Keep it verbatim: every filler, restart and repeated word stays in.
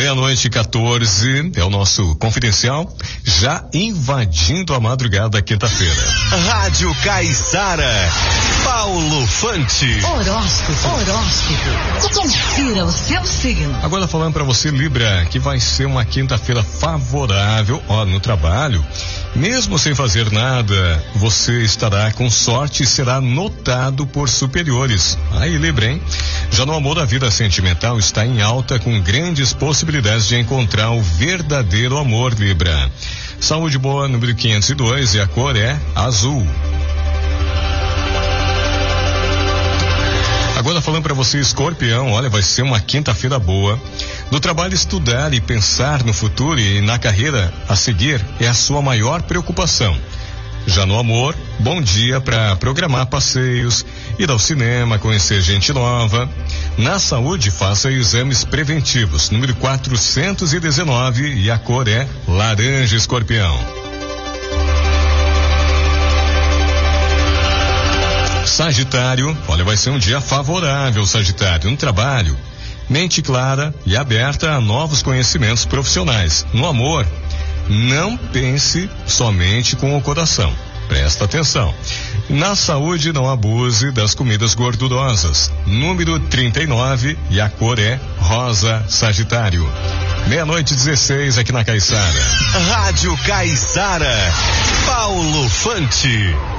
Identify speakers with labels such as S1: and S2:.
S1: Meia-noite e quatorze é o nosso confidencial, já invadindo a madrugada quinta-feira.
S2: Rádio Caiçara, Paulo Fante.
S3: Horóscopo, horóscopo. Confira o seu signo.
S1: Agora falando para você, Libra, que vai ser uma quinta-feira favorável, ó, no trabalho. Mesmo sem fazer nada, você estará com sorte e será notado por superiores. Aí, Libra, hein? Já no amor, a vida sentimental está em alta, com grandes possibilidades de encontrar o verdadeiro amor, Libra. Saúde boa, número quinhentos e dois, e a cor é azul. Agora falando para você, Escorpião, olha, vai ser uma quinta-feira boa. No trabalho, estudar e pensar no futuro e na carreira a seguir é a sua maior preocupação. Já no amor, bom dia para programar passeios, ir ao cinema, conhecer gente nova. Na saúde, faça exames preventivos, número quatrocentos e dezenove, e a cor é laranja, Escorpião. Sagitário, olha, vai ser um dia favorável, Sagitário. No trabalho, mente clara e aberta a novos conhecimentos profissionais. No amor, não pense somente com o coração. Presta atenção. Na saúde, não abuse das comidas gordurosas. Número trinta e nove, e a cor é rosa, Sagitário. Meia-noite e dezesseis aqui na Caiçara.
S2: Rádio Caiçara, Paulo Fante.